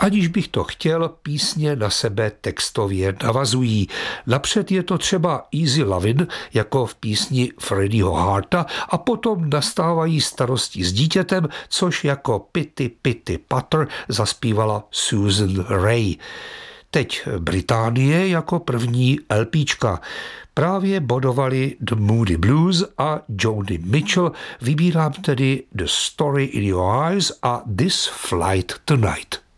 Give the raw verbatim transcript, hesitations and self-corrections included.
Aniž bych to chtěl, písně na sebe textově navazují. Napřed je to třeba Easy Lovin', jako v písni Freddieho Harta, a potom nastávají starosti s dítětem, což jako Pity Pity Patter zaspívala Susan Ray. Teď Británie jako první LPčka. Právě bodovali The Moody Blues a Joni Mitchell, vybírám tedy The Story in Your Eyes a This Flight Tonight.